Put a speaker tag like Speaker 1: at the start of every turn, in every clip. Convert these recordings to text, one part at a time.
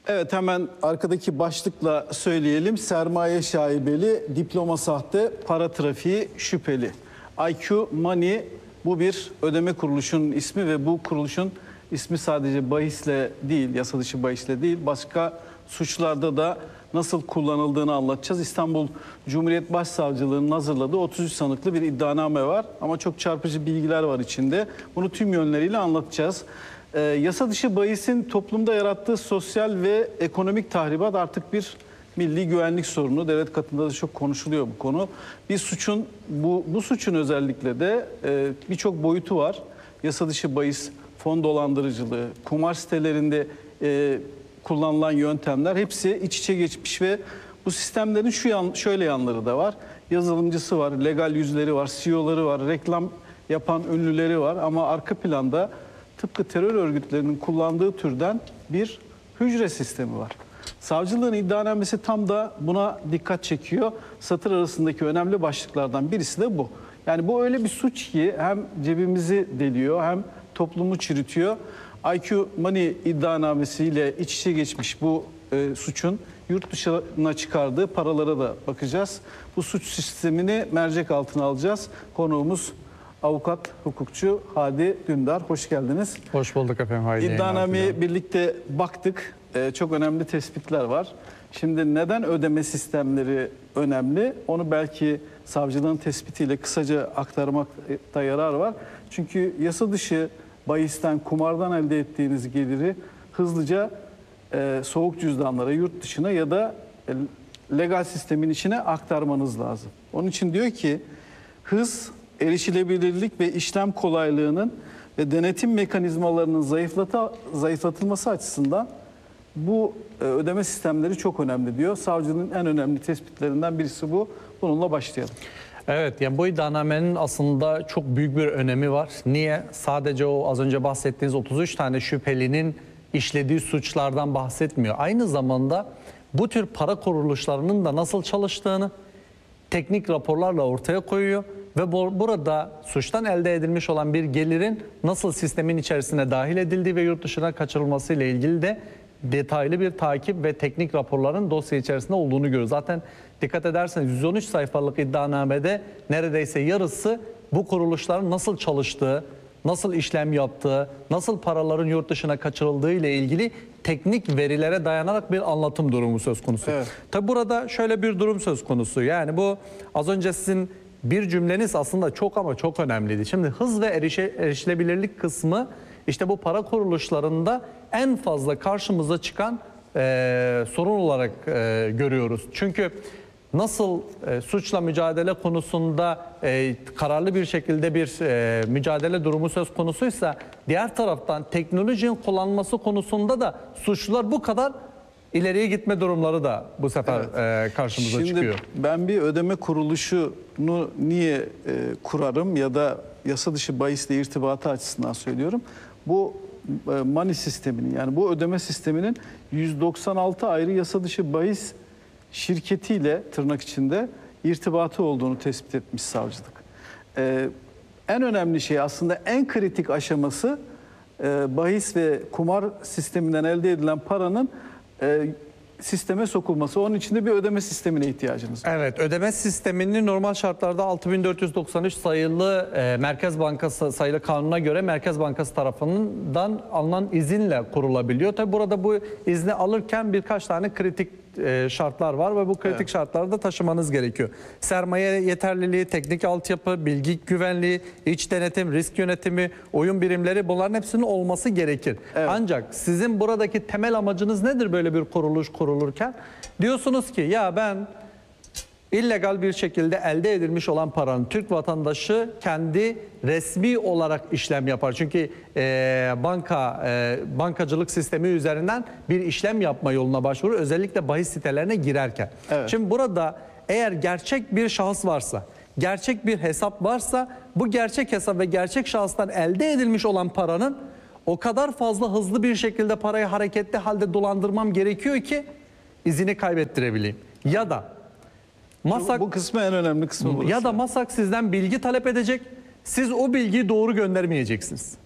Speaker 1: Evet, hemen arkadaki başlıkla söyleyelim. Sermaye şaibeli, diploma sahte, para trafiği şüpheli. IQ Money bu bir ödeme kuruluşunun ismi ve bu kuruluşun ismi sadece bahisle değil, yasa dışı bahisle değil, başka suçlarda da nasıl kullanıldığını anlatacağız. İstanbul Cumhuriyet Başsavcılığı'nın hazırladığı 33 sanıklı bir iddianame var ama çok çarpıcı bilgiler var içinde. Bunu tüm yönleriyle anlatacağız. Yasa dışı bahisin toplumda yarattığı sosyal ve ekonomik tahribat artık bir milli güvenlik sorunu. Devlet katında da çok konuşuluyor bu konu. Bir suçun bu suçun özellikle de birçok boyutu var. Yasa dışı bahis, fon dolandırıcılığı, kumar sitelerinde kullanılan yöntemler hepsi iç içe geçmiş ve bu sistemlerin şöyle yanları da var. Yazılımcısı var, legal yüzleri var, CEO'ları var, reklam yapan ünlüleri var ama arka planda tıpkı terör örgütlerinin kullandığı türden bir hücre sistemi var. Savcılığın iddianamesi tam da buna dikkat çekiyor. Satır arasındaki önemli başlıklardan birisi de bu. Yani bu öyle bir suç ki hem cebimizi deliyor hem toplumu çürütüyor. IQ Money iddianamesiyle iç içe geçmiş bu suçun yurt dışına çıkardığı paralara da bakacağız. Bu suç sistemini mercek altına alacağız. Konuğumuz avukat, hukukçu Hadi Dündar. Hoş geldiniz.
Speaker 2: Hoş bulduk efendim.
Speaker 1: İddianameye birlikte baktık. Çok önemli tespitler var. Şimdi neden ödeme sistemleri önemli? Onu belki savcılığın tespitiyle kısaca aktarmakta yarar var. Çünkü yasa dışı bahisten, kumardan elde ettiğiniz geliri hızlıca soğuk cüzdanlara, yurt dışına ya da legal sistemin içine aktarmanız lazım. Onun için diyor ki hız, erişilebilirlik ve işlem kolaylığının ve denetim mekanizmalarının zayıflatılması açısından bu ödeme sistemleri çok önemli diyor. Savcının en önemli tespitlerinden birisi bu. Bununla başlayalım.
Speaker 2: Evet, yani bu iddianamenin aslında çok büyük bir önemi var. Niye? Sadece o az önce bahsettiğiniz 33 tane şüphelinin işlediği suçlardan bahsetmiyor. Aynı zamanda bu tür para kuruluşlarının da nasıl çalıştığını teknik raporlarla ortaya koyuyor ve burada suçtan elde edilmiş olan bir gelirin nasıl sistemin içerisine dahil edildiği ve yurt dışına kaçırılması ile ilgili de detaylı bir takip ve teknik raporların dosya içerisinde olduğunu görüyoruz. Zaten dikkat ederseniz 113 sayfalık iddianamede neredeyse yarısı bu kuruluşların nasıl çalıştığı, nasıl işlem yaptığı, nasıl paraların yurt dışına kaçırıldığı ile ilgili teknik verilere dayanarak bir anlatım durumu söz konusu. Evet. Tabi burada şöyle bir durum söz konusu. Yani bu az önce sizin bir cümleniz aslında çok ama çok önemliydi. Şimdi hız ve erişilebilirlik kısmı işte bu para kuruluşlarında en fazla karşımıza çıkan sorun olarak görüyoruz. Çünkü nasıl suçla mücadele konusunda kararlı bir şekilde bir mücadele durumu söz konusuysa diğer taraftan teknolojinin kullanılması konusunda da suçlular bu kadar ileriye gitme durumları da bu sefer karşımıza çıkıyor.
Speaker 1: Şimdi ben bir ödeme kuruluşunu niye kurarım ya da yasa dışı bahisle irtibatı açısından söylüyorum. Bu money sisteminin yani bu ödeme sisteminin 196 ayrı yasa dışı bahis şirketiyle tırnak içinde irtibatı olduğunu tespit etmiş savcılık. En önemli şey aslında en kritik aşaması bahis ve kumar sisteminden elde edilen paranın sisteme sokulması. Onun için de bir ödeme sistemine ihtiyacımız var.
Speaker 2: Evet, ödeme sisteminin normal şartlarda 6493 sayılı Merkez Bankası sayılı kanuna göre Merkez Bankası tarafından alınan izinle kurulabiliyor. Tabi burada bu izni alırken birkaç tane kritik şartlar var ve bu kritik şartları da taşımanız gerekiyor. Sermaye yeterliliği, teknik altyapı, bilgi güvenliği, iç denetim, risk yönetimi, oyun birimleri bunların hepsinin olması gerekir. Evet. Ancak sizin buradaki temel amacınız nedir böyle bir kuruluş kurulurken? Diyorsunuz ki ya ben illegal bir şekilde elde edilmiş olan paranın Türk vatandaşı kendi resmi olarak işlem yapar. Çünkü bankacılık sistemi üzerinden bir işlem yapma yoluna başvurur. Özellikle bahis sitelerine girerken. Evet. Şimdi burada eğer gerçek bir şahıs varsa, gerçek bir hesap varsa bu gerçek hesap ve gerçek şahıstan elde edilmiş olan paranın o kadar fazla hızlı bir şekilde parayı hareketli halde dolandırmam gerekiyor ki izini kaybettirebileyim. Ya da MASAK,
Speaker 1: bu kısmı en önemli kısmı burası.
Speaker 2: Ya da MASAK sizden bilgi talep edecek. Siz o bilgiyi doğru göndermeyeceksiniz.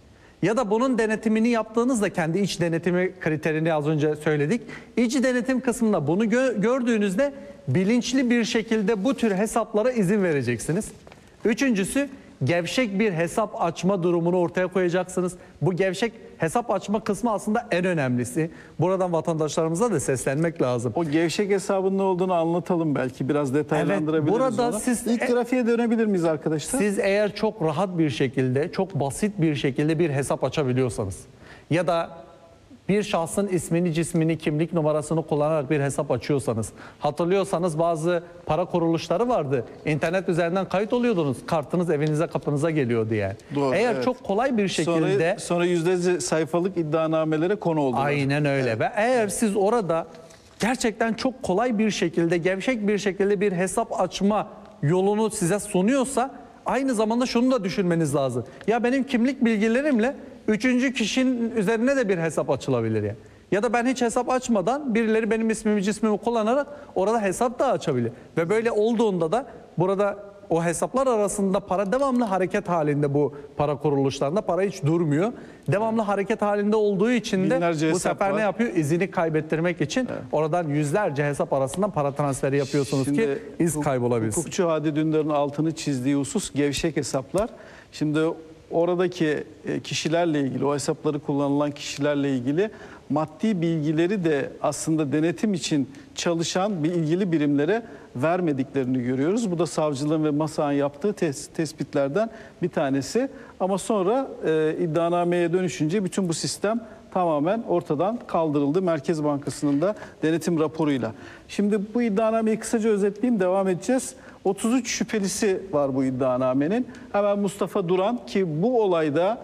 Speaker 2: Ya da bunun denetimini yaptığınızda kendi iç denetimi kriterini az önce söyledik. İç denetim kısmında bunu gördüğünüzde bilinçli bir şekilde bu tür hesaplara izin vereceksiniz. Üçüncüsü, gevşek bir hesap açma durumunu ortaya koyacaksınız. Bu gevşek hesap açma kısmı aslında en önemlisi. Buradan vatandaşlarımıza da seslenmek lazım.
Speaker 1: O gevşek hesabın ne olduğunu anlatalım, belki biraz detaylandırabiliriz.
Speaker 2: Evet, burada
Speaker 1: onu.
Speaker 2: siz
Speaker 1: İlk grafiğe dönebilir miyiz arkadaşlar?
Speaker 2: Siz eğer çok rahat bir şekilde, çok basit bir şekilde bir hesap açabiliyorsanız ya da bir şahsın ismini, cismini, kimlik numarasını kullanarak bir hesap açıyorsanız, hatırlıyorsanız bazı para kuruluşları vardı. İnternet üzerinden kayıt oluyordunuz. Kartınız evinize, kapınıza geliyor diye.
Speaker 1: Doğru,
Speaker 2: Eğer
Speaker 1: evet.
Speaker 2: çok kolay bir şekilde...
Speaker 1: Sonra yüzlerce sayfalık iddianamelere konu oldular.
Speaker 2: Aynen öyle.
Speaker 1: Evet.
Speaker 2: Ve eğer siz orada gerçekten çok kolay bir şekilde, gevşek bir şekilde bir hesap açma yolunu size sunuyorsa, aynı zamanda şunu da düşünmeniz lazım. Ya benim kimlik bilgilerimle üçüncü kişinin üzerine de bir hesap açılabilir ya. Ya da ben hiç hesap açmadan birileri benim ismimi, cismimi kullanarak orada hesap da açabilir. Ve böyle olduğunda da burada o hesaplar arasında para devamlı hareket halinde, bu para kuruluşlarında para hiç durmuyor. Devamlı hareket halinde olduğu için de
Speaker 1: Binlerce
Speaker 2: bu
Speaker 1: hesap
Speaker 2: sefer
Speaker 1: var.
Speaker 2: ne yapıyor? İzini kaybettirmek için oradan yüzlerce hesap arasından para transferi yapıyorsunuz ki iz kaybolabilsin.
Speaker 1: Hukukçu Hadi Dündar'ın altını çizdiği husus gevşek hesaplar. Şimdi oradaki kişilerle ilgili, o hesapları kullanılan kişilerle ilgili maddi bilgileri de aslında denetim için çalışan bir ilgili birimlere vermediklerini görüyoruz. Bu da savcılığın ve MASA'nın yaptığı tespitlerden bir tanesi. Ama sonra iddianameye dönüşünce bütün bu sistem tamamen ortadan kaldırıldı. Merkez Bankası'nın da denetim raporuyla. Şimdi bu iddianameyi kısaca özetleyeyim, devam edeceğiz. 33 şüphelisi var bu iddianamenin. Hemen Mustafa Duran, ki bu olayda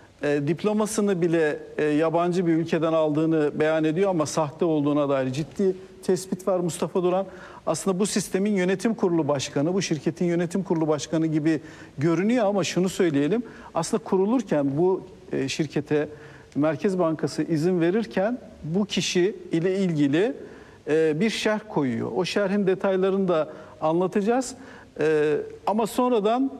Speaker 1: diplomasını bile yabancı bir ülkeden aldığını beyan ediyor ama sahte olduğuna dair ciddi tespit var Mustafa Duran. Aslında bu sistemin yönetim kurulu başkanı, bu şirketin yönetim kurulu başkanı gibi görünüyor ama şunu söyleyelim. Aslında kurulurken bu şirkete Merkez Bankası izin verirken bu kişi ile ilgili bir şerh koyuyor. O şerhin detaylarını da anlatacağız. Ama sonradan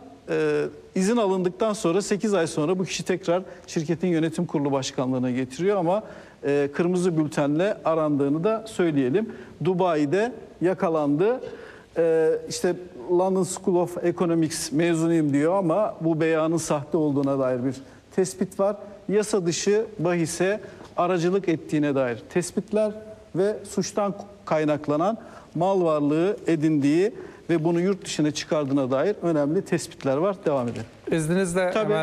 Speaker 1: izin alındıktan sonra 8 ay sonra bu kişi tekrar şirketin yönetim kurulu başkanlığına getiriyor ama kırmızı bültenle arandığını da söyleyelim. Dubai'de yakalandı. İşte London School of Economics mezunuyum diyor ama bu beyanın sahte olduğuna dair bir tespit var. Yasa dışı bahise aracılık ettiğine dair tespitler ve suçtan kaynaklanan mal varlığı edindiği ve bunu yurt dışına çıkardığına dair önemli tespitler var. Devam edelim.
Speaker 2: İzninizle hemen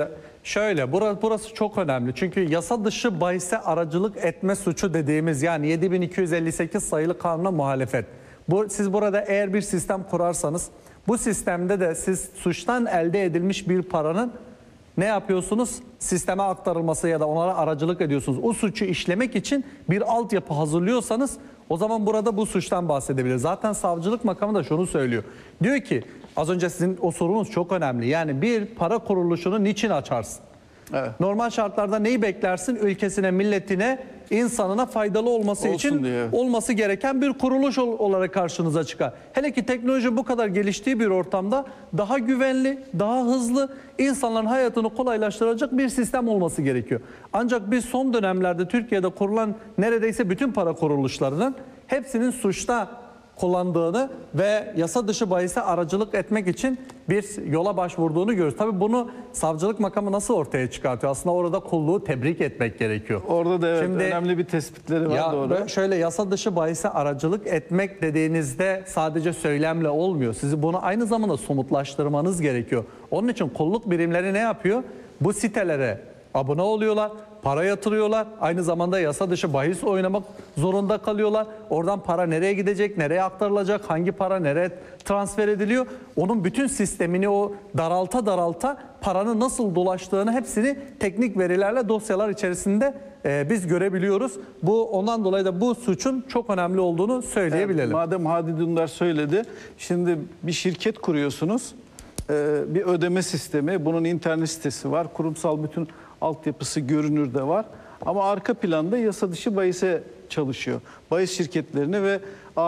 Speaker 2: şöyle, burası çok önemli. Çünkü yasa dışı bahise aracılık etme suçu dediğimiz, yani 7258 sayılı kanuna muhalefet. Siz burada eğer bir sistem kurarsanız, bu sistemde de siz suçtan elde edilmiş bir paranın ne yapıyorsunuz? Sisteme aktarılması ya da onlara aracılık ediyorsunuz. O suçu işlemek için bir altyapı hazırlıyorsanız o zaman burada bu suçtan bahsedebiliriz. Zaten savcılık makamı da şunu söylüyor. Diyor ki, az önce sizin o sorunuz çok önemli. Yani bir para kuruluşunu niçin açarsın?
Speaker 1: Evet.
Speaker 2: Normal şartlarda neyi beklersin? Ülkesine, milletine, insanına faydalı olması
Speaker 1: Olsun
Speaker 2: için
Speaker 1: diye.
Speaker 2: olması gereken bir kuruluş olarak karşınıza çıkar. Hele ki teknoloji bu kadar geliştiği bir ortamda daha güvenli, daha hızlı, insanların hayatını kolaylaştıracak bir sistem olması gerekiyor. Ancak biz son dönemlerde Türkiye'de kurulan neredeyse bütün para kuruluşlarının hepsinin suçta kullandığını ve yasa dışı bahise aracılık etmek için bir yola başvurduğunu görüyoruz. Tabii bunu savcılık makamı nasıl ortaya çıkartıyor? Aslında orada kulluğu tebrik etmek gerekiyor.
Speaker 1: Orada da önemli bir tespitleri var, doğru.
Speaker 2: Şöyle, yasa dışı bahise aracılık etmek dediğinizde sadece söylemle olmuyor. Sizi bunu aynı zamanda somutlaştırmanız gerekiyor. Onun için kulluk birimleri ne yapıyor? Bu sitelere abone oluyorlar, para yatırıyorlar. Aynı zamanda yasa dışı bahis oynamak zorunda kalıyorlar. Oradan para nereye gidecek, nereye aktarılacak, hangi para nereye transfer ediliyor? Onun bütün sistemini o daralta paranın nasıl dolaştığını hepsini teknik verilerle dosyalar içerisinde biz görebiliyoruz. Ondan dolayı da bu suçun çok önemli olduğunu söyleyebilelim.
Speaker 1: Evet, madem Hadi Dündar söyledi, şimdi bir şirket kuruyorsunuz. Bir ödeme sistemi, bunun internet sitesi var, kurumsal bütün altyapısı görünürde var. Ama arka planda yasa dışı bahise çalışıyor. Bahis şirketlerini ve